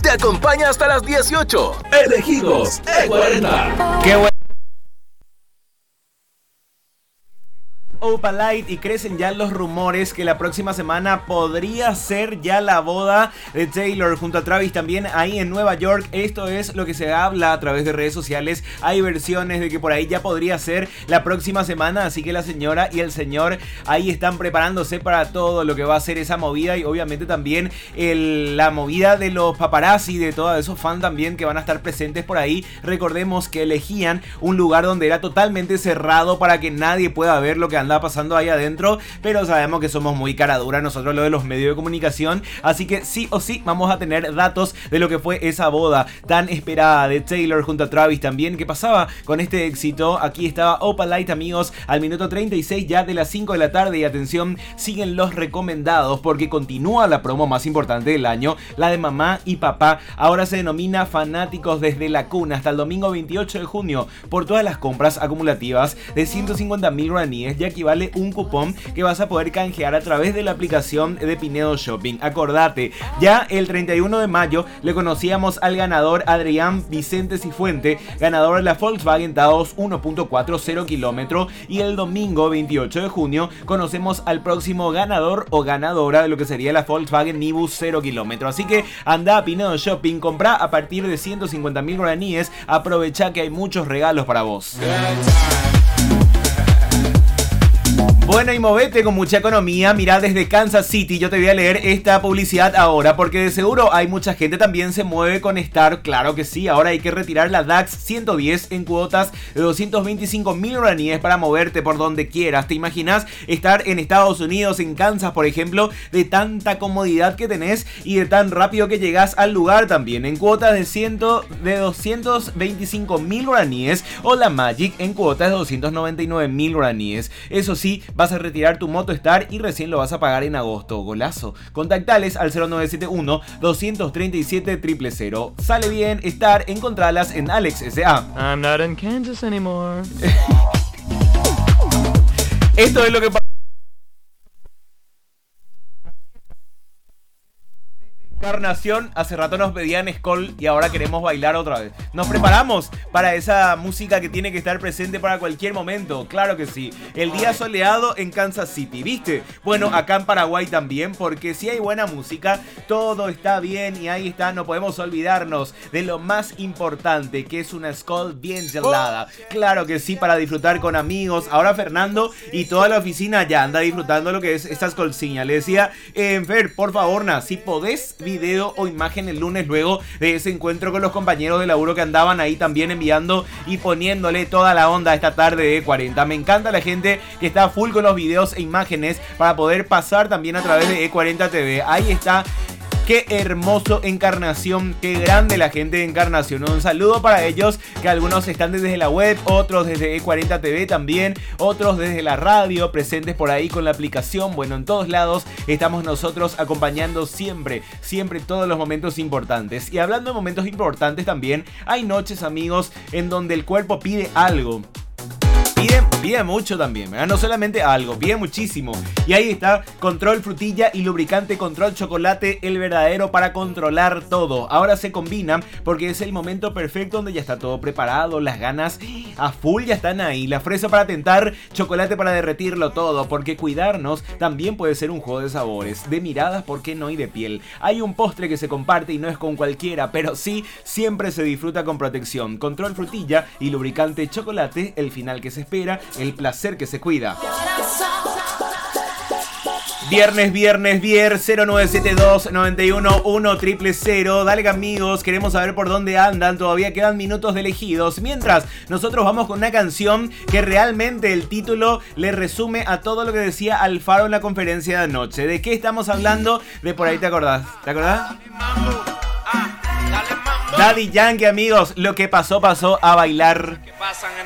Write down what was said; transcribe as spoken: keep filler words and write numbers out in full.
te acompaña hasta las dieciocho. Elegidos E cuarenta. ¡Qué bueno! Opalite, y crecen ya los rumores que la próxima semana podría ser ya la boda de Taylor junto a Travis también ahí en Nueva York. Esto es lo que se habla a través de redes sociales. Hay versiones de que por ahí ya podría ser la próxima semana, así que la señora y el señor ahí están preparándose para todo lo que va a ser esa movida, y obviamente también el, la movida de los paparazzi, de todos esos fans también que van a estar presentes por ahí. Recordemos que elegían un lugar donde era totalmente cerrado para que nadie pueda ver lo que anda pasando ahí adentro, pero sabemos que somos muy cara dura nosotros lo de los medios de comunicación, así que sí o sí vamos a tener datos de lo que fue esa boda tan esperada de Taylor junto a Travis también. ¿Qué pasaba con este éxito? Aquí estaba Opalite, amigos, al minuto treinta y seis ya de las cinco de la tarde, y atención, siguen los recomendados porque continúa la promo más importante del año, la de mamá y papá. Ahora se denomina Fanáticos desde la cuna hasta el domingo veintiocho de junio por todas las compras acumulativas de ciento cincuenta mil guaraníes, ya que vale un cupón que vas a poder canjear a través de la aplicación de Pinedo Shopping. Acordate, ya el treinta y uno de mayo le conocíamos al ganador Adrián Vicente Cifuente, ganador de la Volkswagen Taos uno punto cuatro cero kilómetro, y el domingo veintiocho de junio conocemos al próximo ganador o ganadora de lo que sería la Volkswagen Nibus cero kilómetro. Así que anda a Pinedo Shopping, compra a partir de ciento cincuenta mil guaraníes, aprovecha que hay muchos regalos para vos. Bueno, y movete con mucha economía. Mirá, desde Kansas City yo te voy a leer esta publicidad ahora, porque de seguro hay mucha gente también se mueve con Star. Claro que sí, ahora hay que retirar la DAX ciento diez en cuotas de doscientos veinticinco mil guaraníes para moverte por donde quieras. ¿Te imaginas estar en Estados Unidos, en Kansas, por ejemplo, de tanta comodidad que tenés y de tan rápido que llegás al lugar también? En cuotas de, cien, de doscientos veinticinco mil guaraníes, o la Magic en cuotas de doscientos noventa y nueve mil guaraníes. Eso sí, vas a retirar tu Moto Star y recién lo vas a pagar en agosto. Golazo. Contactales al cero nueve siete uno, dos tres siete, cero cero cero. Sale bien Star, encontralas en Alex S A. I'm not in Kansas anymore. Esto es lo que pasa. Encarnación, hace rato nos pedían Skoll y ahora queremos bailar otra vez. Nos preparamos para esa música que tiene que estar presente para cualquier momento. Claro que sí. El día soleado en Kansas City, ¿viste? Bueno, acá en Paraguay también, porque si hay buena música, todo está bien. Y ahí está, no podemos olvidarnos de lo más importante, que es una Skoll bien gelada. Claro que sí, para disfrutar con amigos. Ahora Fernando y toda la oficina ya anda disfrutando lo que es esta Skollciña. Le decía, eh, Fer, por favor, na, si podés video o imagen el lunes luego de ese encuentro con los compañeros de laburo que andaban ahí también enviando y poniéndole toda la onda esta tarde de E cuarenta. Me encanta la gente que está full con los videos e imágenes para poder pasar también a través de E cuarenta T V. Ahí está. Qué hermoso Encarnación, qué grande la gente de Encarnación. Un saludo para ellos, que algunos están desde la web, otros desde E cuarenta T V también, otros desde la radio, presentes por ahí con la aplicación. Bueno, en todos lados estamos nosotros acompañando siempre, siempre todos los momentos importantes. Y hablando de momentos importantes también, hay noches, amigos, en donde el cuerpo pide algo. Pide, pide mucho también, ¿verdad? No solamente algo, pide muchísimo. Y ahí está, Control Frutilla y lubricante Control Chocolate, el verdadero para controlar todo. Ahora se combinan porque es el momento perfecto donde ya está todo preparado, las ganas a full ya están ahí. La fresa para tentar, chocolate para derretirlo todo, porque cuidarnos también puede ser un juego de sabores, de miradas, ¿por qué no? Y de piel. Hay un postre que se comparte y no es con cualquiera, pero sí, siempre se disfruta con protección. Control Frutilla y lubricante Chocolate, el final que se espera, el placer que se cuida. Viernes, viernes, viernes, cero nueve siete dos, nueve uno uno, cero cero cero. Dale, amigos, queremos saber por dónde andan. Todavía quedan minutos de elegidos. Mientras, nosotros vamos con una canción que realmente el título le resume a todo lo que decía Alfaro en la conferencia de anoche. ¿De qué estamos hablando? De por ahí te acordás. ¿Te acordás? Daddy Yankee, amigos. Lo que pasó, pasó, a bailar. ¿Qué pasan en